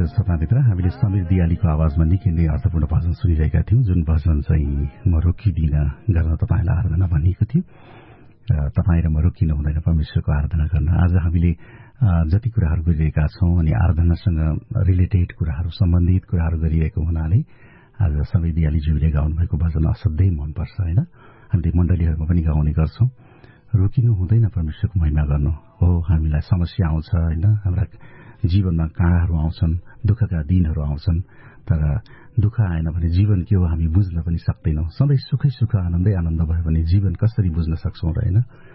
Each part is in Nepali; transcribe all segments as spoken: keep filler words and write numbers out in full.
रेडियो सपनाभित्र हामीले समीर दियालीको आवाजमा निकै नै अर्थपूर्ण भजन सुनिरहेका थियौं, जुन भजन चाहिँ म रोकिदिन गर्न तपाईँलाई आराधना भनिएको थियो र तपाईँ र म रोकिनु हुँदैन परमेश्वरको आराधना गर्न। आज हामीले जति कुराहरू गरिरहेका छौं अनि आराधनासँग रिलेटेड कुराहरू, सम्बन्धित कुराहरू गरिरहेको हुनाले आज समीर दियालीज्यूले गाउनुभएको भजन असाध्यै मनपर्छ होइन। हामीले मण्डलीहरूमा पनि गाउने गर्छौं। रोकिनु हुँदैन परमेश्वरको महिमा गर्नु। हो, हामीलाई समस्या आउँछ होइन, हाम्रा जीवनमा काँडाहरू आउँछन्, दुःखका दिनहरू आउँछन्, तर दुःख आएन भने जीवन के हो हामी बुझ्न पनि सक्दैनौं। सधैँ सुखै सुख आनन्दै आनन्द भयो भने जीवन कसरी बुझ्न सक्छौं र होइन।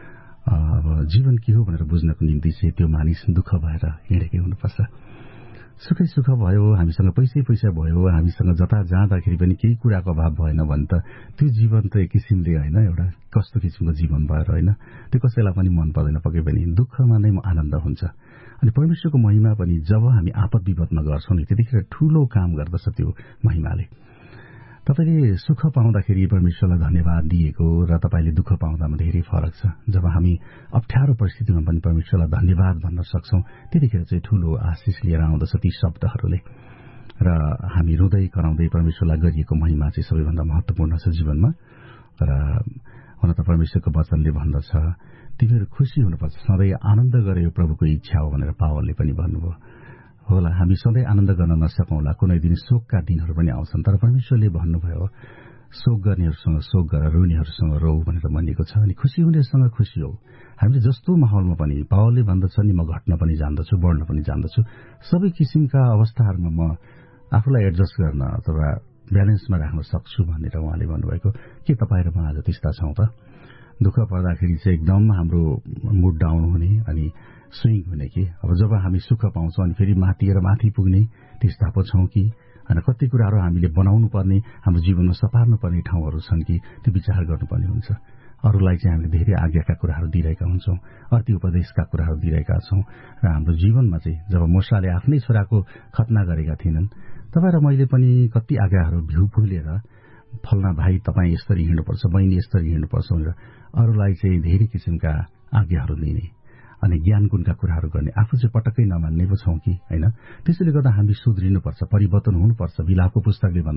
अब जीवन के हो भनेर बुझ्नको निम्ति चाहिँ त्यो मानिस दुःख भएर हिँडेकै हुनुपर्छ। सुखै सुख भयो, हामीसँग पैसै पैसा भयो, हामीसँग जता जाँदाखेरि पनि केही कुराको अभाव भएन भने त त्यो जीवन त एक किसिमले होइन एउटा कस्तो किसिमको जीवन भएर होइन, त्यो कसैलाई पनि मन पर्दैन। पक्कै पनि दुःखमा नै आनन्द हुन्छ। अनि परमेश्वरको महिमा पनि जब हामी आपद विपदमा गर्छौं नि त्यतिखेर ठूलो काम गर्दछ त्यो महिमाले। तपाईले सुख पाउँदाखेरि परमेश्वरलाई धन्यवाद दिएको र तपाईले दुःख पाउँदामा धेरै फरक छ। जब हामी अप्ठ्यारो परिस्थितिमा पनि परमेश्वरलाई धन्यवाद भन्न सक्छौं त्यतिखेर चाहिँ ठूलो आशिष लिएर आउँदछ ती शब्दहरूले र हामी रुँदै कराउँदै परमेश्वरलाई गरिएको महिमा चाहिँ सबैभन्दा महत्वपूर्ण छ जीवनमा। र हुन त परमेश्वरको वचनले भन्दछ तिमीहरू खुशी हुनुपर्छ, सधैँ आनन्द गरे यो प्रभुको इच्छा हो भनेर पावलले पनि भन्नुभयो होला। हामी सधैँ आनन्द गर्न नसकौँला, कुनै दिन शोकका दिनहरू पनि आउँछन्, तर परमेश्वरले भन्नुभयो शोक गर्नेहरूसँग शोक गर, रुनेहरूसँग रौ भनेर भनिएको छ। अनि खुसी हुनेहरूसँग खुसी हो। हामीले जस्तो माहौलमा पनि पावलले भन्दछ नि म घट्न पनि जान्दछु, बढ्न पनि जान्दछु, सबै किसिमका अवस्थाहरूमा म आफूलाई एडजस्ट गर्न अथवा ब्यालेन्समा राख्न सक्छु भनेर उहाँले भन्नुभएको। के तपाईँ र म आज त्यस्ता छौं त? दुःख पर्दाखेरि चाहिँ एकदम हाम्रो मुड डाउन हुने अनि स्विङ हुने कि अब जब हामी सुख पाउँछौं अनि फेरि माथि र माथि पुग्ने त्यस्ता पो छौं कि होइन। कति कुराहरू हामीले बनाउनु पर्ने, हाम्रो जीवनमा सपार्नु पर्ने ठाउँहरू छन् कि त्यो विचार गर्नुपर्ने हुन्छ। अरूलाई चाहिँ हामीले धेरै आज्ञाका कुराहरू दिइरहेका हुन्छौं, अति उपदेशका कुराहरू दिइरहेका छौं र हाम्रो जीवनमा चाहिँ जब मूसाले आफ्नै छोराको खतना गरेका थिएनन्, तपाईँ र मैले पनि कति आज्ञाहरू भ्यू फुलेर फल्ना भाइ तपाईँ यसरी हिँड्नुपर्छ, बहिनी यसरी हिँड्नुपर्छ भनेर अरूलाई चाहिँ धेरै किसिमका आज्ञाहरू दिने अनि ज्ञान गुणका कुराहरू गर्ने, आफू चाहिँ पटक्कै नमान्ने पो छौं कि होइन। त्यसैले गर्दा हामी सुध्रिनुपर्छ, परिवर्तन हुनुपर्छ। बिलापको पुस्तकले